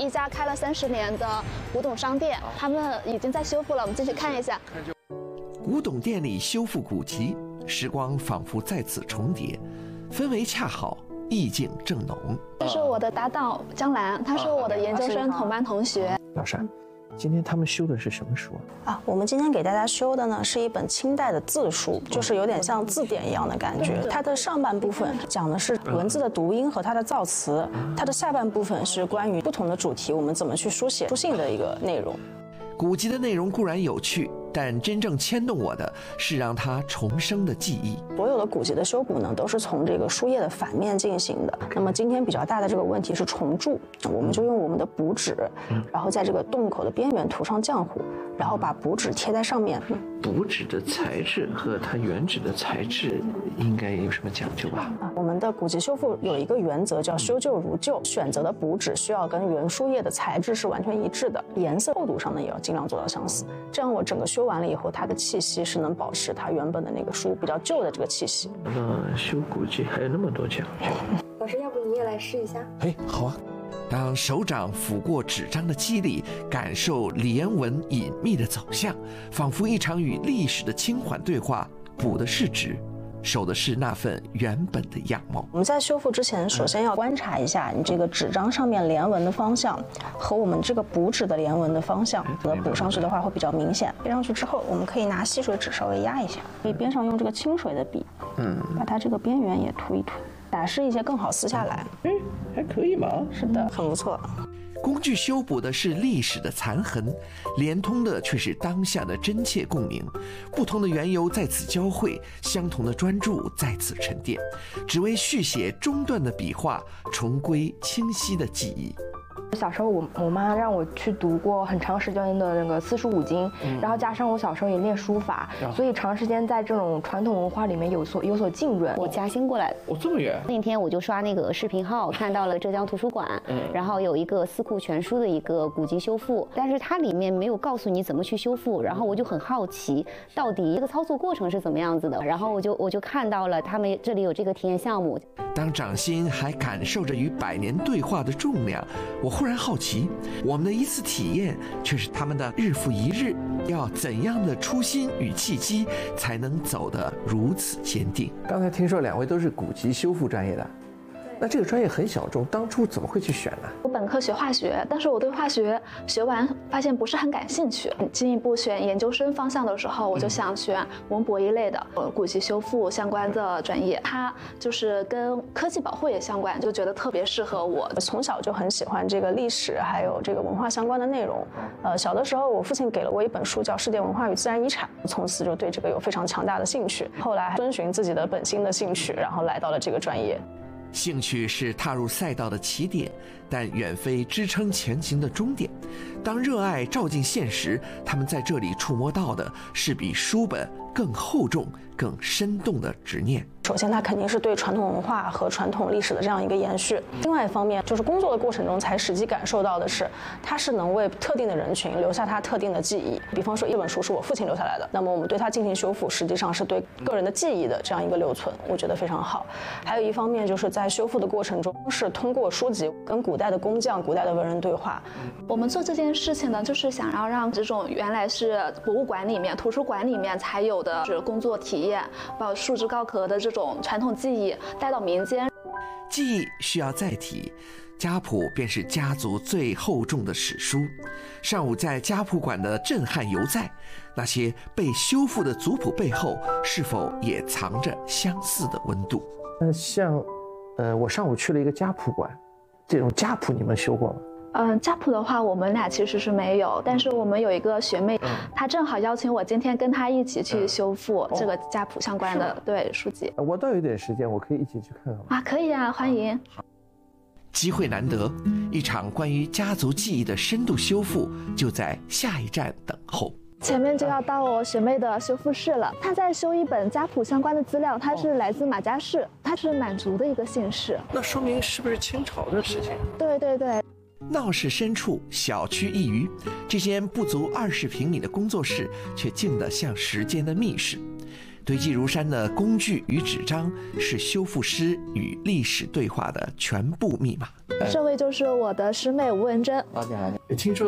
一家开了30年的古董商店，他们已经在修复了，我们进去看一下。 古董店里修复古籍，时光仿佛在此重叠，氛围恰好，意境正浓。 这是我的搭档江兰，她是我的研究生同班同学。 老师，今天他们修的是什么书啊？ 我们今天给大家修的呢是一本清代的字书，就是有点像字典一样的感觉。它的上半部分讲的是文字的读音和它的造词，它的下半部分是关于不同的主题，我们怎么去书写书信的一个内容。 古籍的内容固然有趣，但真正牵动我的是让它重生的记忆。 所有的古籍的修补呢，都是从这个书页的反面进行的。那么今天比较大的这个问题是重铸，我们就用我们的补纸，然后在这个洞口的边缘涂上浆糊，然后把补纸贴在上面。 补纸的材质和它原纸的材质应该有什么讲究吧？ 我们的古籍修复有一个原则叫修旧如旧，选择的补纸需要跟原书页的材质是完全一致的，颜色厚度上呢也要尽量做到相似。这样我整个修完了以后，它的气息是能保持它原本的那个书比较旧的这个气息。 修古籍还有那么多讲究。 老师，要不你也来试一下？ 哎，好啊。 当手掌抚过纸张的肌理，感受连纹隐秘的走向，仿佛一场与历史的轻缓对话。补的是纸，守的是那份原本的样貌。 我们在修复之前，首先要观察一下你这个纸张上面连纹的方向和我们这个补纸的连纹的方向，补上去的话会比较明显。贴上去之后，我们可以拿吸水纸稍微压一下，可以边上用这个清水的笔，把它这个边缘也涂一涂，打湿一些更好撕下来。 还可以嘛？ 是的，很不错。 工具修补的是历史的残痕，连通的却是当下的真切共鸣。不同的缘由在此交汇，相同的专注在此沉淀，只为续写中断的笔画，重归清晰的记忆。 小时候我妈让我去读过很长时间的那个四书五经，然后加上我小时候也练书法，所以长时间在这种传统文化里面有所浸润。 我嘉兴过来的， 这么远。 那天我就刷那个视频号，看到了浙江图书馆，然后有一个四库全书的一个古籍修复，但是它里面没有告诉你怎么去修复，然后我就很好奇，到底这个操作过程是怎么样子的，然后我就看到了他们这里有这个体验项目。 当掌心还感受着与百年对话的重量，我忽然好奇，我们的一次体验却是他们的日复一日。要怎样的初心与契机，才能走得如此坚定？ 刚才听说2位都是古籍修复专业的，那这个专业很小众，当初怎么会去选呢？ 我本科学化学，但是我对化学学完发现不是很感兴趣。进一步选研究生方向的时候，我就想选文博一类的古籍修复相关的专业，它就是跟科技保护也相关，就觉得特别适合我。 我从小就很喜欢这个历史还有这个文化相关的内容。小的时候我父亲给了我一本书叫《世界文化与自然遗产》，从此就对这个有非常强大的兴趣。后来遵循自己的本心的兴趣，然后来到了这个专业。 兴趣是踏入赛道的起点，但远非支撑前行的终点。当热爱照进现实，他们在这里触摸到的是比书本更厚重、更生动的执念。 首先，它肯定是对传统文化和传统历史的这样一个延续。另外一方面，就是工作的过程中才实际感受到的是，它是能为特定的人群留下它特定的记忆。比方说，一本书是我父亲留下来的，那么我们对它进行修复，实际上是对个人的记忆的这样一个留存，我觉得非常好。还有一方面，就是在修复的过程中，是通过书籍跟古代的工匠、古代的文人对话。 我们做这件事情呢，就是想要让这种原来是博物馆里面、图书馆里面才有的是工作体验，包括束之高阁的这种传统技艺带到民间。 记忆需要载体，家谱便是家族最厚重的史书。上午在家谱馆的震撼犹在，那些被修复的族谱背后，是否也藏着相似的温度？ 我上午去了一个家谱馆，这种家谱你们修过吗？ 家谱的话，我们俩其实是没有，但是我们有一个学妹，她正好邀请我今天跟她一起去修复这个家谱相关的对书籍。 我倒有点时间，我可以一起去看看吗？ 啊，可以啊，欢迎。 机会难得，一场关于家族记忆的深度修复就在下一站等候。 前面就要到我学妹的修复室了，她在修一本家谱相关的资料，它是来自马家氏，它是满族的一个姓氏。 那说明是不是清朝的事情？ 对对对。 闹市深处，小区一隅，这间不足20平米的工作室，却静得像时间的密室。 堆积如山的工具与纸张是修复师与历史对话的全部密码。 这位就是我的师妹吴文珍。 听说